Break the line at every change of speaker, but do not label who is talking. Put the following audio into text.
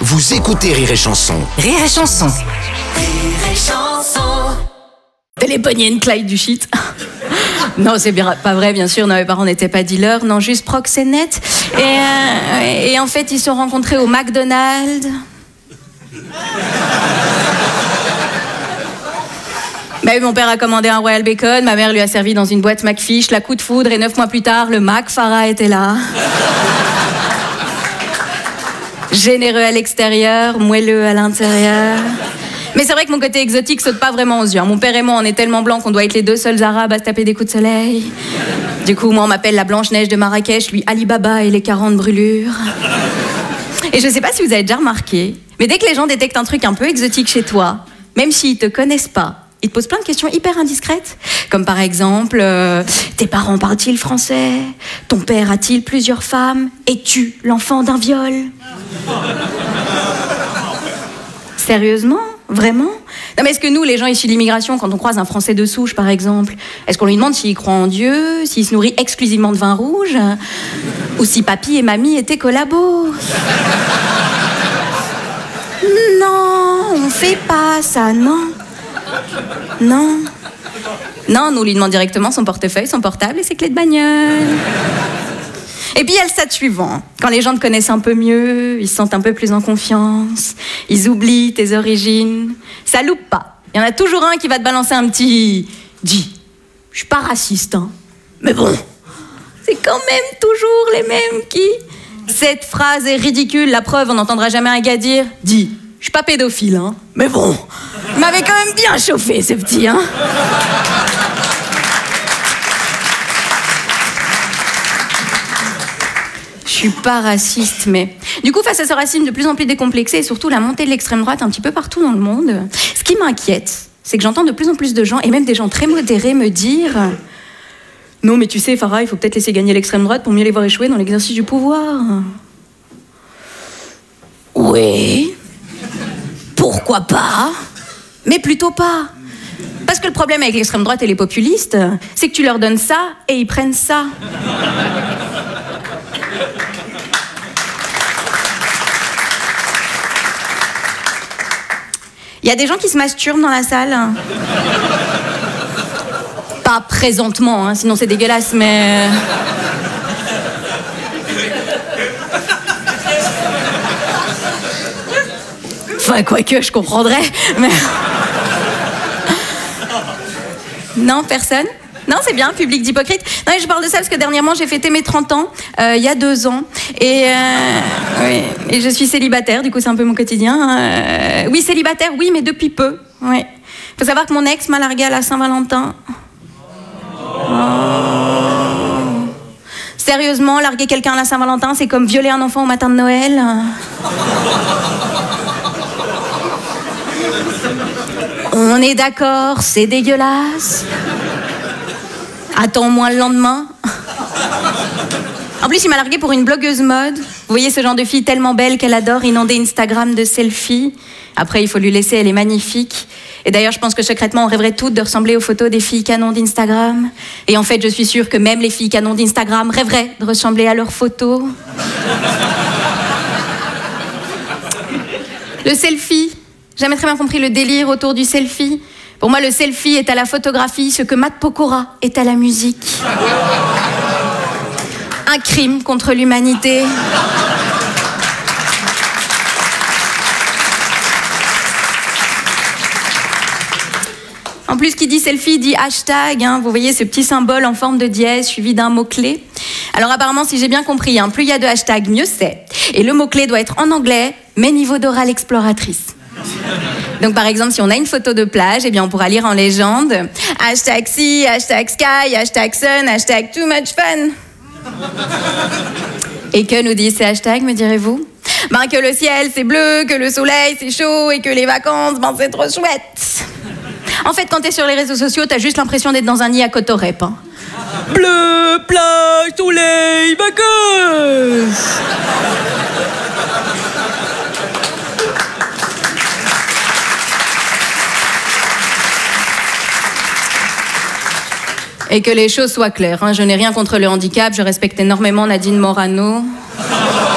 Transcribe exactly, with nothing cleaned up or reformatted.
Vous écoutez Rire et Chanson.
Rire et Chanson.
Rire et Chanson.
Les Bonnie and Clyde du shit. Non, c'est bien, pas vrai, bien sûr. Non, mes parents n'étaient pas dealers, non, juste proxénètes. Et, euh, et en fait, ils se sont rencontrés au McDonald's. Bah oui, mon père a commandé un Royal Bacon, ma mère lui a servi dans une boîte McFish, la coup de foudre, et neuf mois plus tard, le Mac Farah était là. Généreux à l'extérieur, moelleux à l'intérieur. Mais c'est vrai que mon côté exotique saute pas vraiment aux yeux. Mon père et moi, on est tellement blancs qu'on doit être les deux seuls arabes à se taper des coups de soleil. Du coup, moi, on m'appelle la Blanche-Neige de Marrakech, lui Ali Baba et les quarante brûlures. Et je sais pas si vous avez déjà remarqué, mais dès que les gens détectent un truc un peu exotique chez toi, même s'ils te connaissent pas, ils te posent plein de questions hyper indiscrètes. Comme par exemple, euh, tes parents parlent-ils français? Ton père a-t-il plusieurs femmes? Es-tu l'enfant d'un viol? Sérieusement? Vraiment? Non, mais est-ce que nous, les gens issus de l'immigration, quand on croise un Français de souche, par exemple, est-ce qu'on lui demande s'il croit en Dieu, s'il se nourrit exclusivement de vin rouge, ou si papy et mamie étaient collabos? Non, on fait pas ça, non. Non. Non, nous, on lui demande directement son portefeuille, son portable et ses clés de bagnole. Et puis il y a le stade suivant. Quand les gens te connaissent un peu mieux, ils se sentent un peu plus en confiance, ils oublient tes origines. Ça loupe pas. Il y en a toujours un qui va te balancer un petit « Dis, je suis pas raciste, hein. Mais bon, c'est quand même toujours les mêmes qui... » Cette phrase est ridicule, la preuve, on n'entendra jamais un gars dire « Dis, je suis pas pédophile, hein. Mais bon, il m'avait quand même bien chauffé, ce petit, hein. » Je suis pas raciste, mais... Du coup, face à ce racisme de plus en plus décomplexé et surtout la montée de l'extrême droite un petit peu partout dans le monde, ce qui m'inquiète, c'est que j'entends de plus en plus de gens, et même des gens très modérés, me dire « Non, mais tu sais, Farah, il faut peut-être laisser gagner l'extrême droite pour mieux les voir échouer dans l'exercice du pouvoir. » Oui, pourquoi pas? Mais plutôt pas. Parce que le problème avec l'extrême droite et les populistes, c'est que tu leur donnes ça et ils prennent ça. Il y a des gens qui se masturbent dans la salle. Pas présentement, hein, sinon c'est dégueulasse, mais... Enfin, quoique, je comprendrais, mais... Non, personne? Non, c'est bien, public d'hypocrite. Non, mais je parle de ça parce que dernièrement, j'ai fêté mes trente ans, euh, il y a deux ans. Et, euh, oui, et je suis célibataire, du coup, c'est un peu mon quotidien. Euh, oui, célibataire, oui, mais depuis peu. Il faut savoir que mon ex m'a larguée à la Saint-Valentin. Oh. Sérieusement, larguer quelqu'un à la Saint-Valentin, c'est comme violer un enfant au matin de Noël. On est d'accord, c'est dégueulasse. Attends au moins le lendemain. En plus, il m'a largué pour une blogueuse mode. Vous voyez ce genre de fille tellement belle qu'elle adore inonder Instagram de selfies. Après, il faut lui laisser, elle est magnifique. Et d'ailleurs, je pense que secrètement, on rêverait toutes de ressembler aux photos des filles canons d'Instagram. Et en fait, je suis sûre que même les filles canons d'Instagram rêveraient de ressembler à leurs photos. Le selfie. J'ai jamais très bien compris le délire autour du selfie. Pour moi, le selfie est à la photographie ce que Matt Pokora est à la musique. Un crime contre l'humanité. En plus, qui dit selfie dit hashtag. Hein, vous voyez ce petit symbole en forme de dièse suivi d'un mot-clé. Alors apparemment, si j'ai bien compris, hein, plus il y a de hashtags, mieux c'est. Et le mot-clé doit être en anglais, mais niveau d'oral exploratrice. Donc par exemple, si on a une photo de plage, eh bien on pourra lire en légende hashtag sea, hashtag sky, hashtag sun, hashtag too much fun. Et que nous disent ces hashtags, me direz-vous? Ben que le ciel c'est bleu, que le soleil c'est chaud et que les vacances, ben c'est trop chouette. En fait, quand t'es sur les réseaux sociaux, t'as juste l'impression d'être dans un nid à Cotorep. Hein. Bleu, plage, soleil, vacances. Et que les choses soient claires, hein. Je n'ai rien contre le handicap, je respecte énormément Nadine Morano.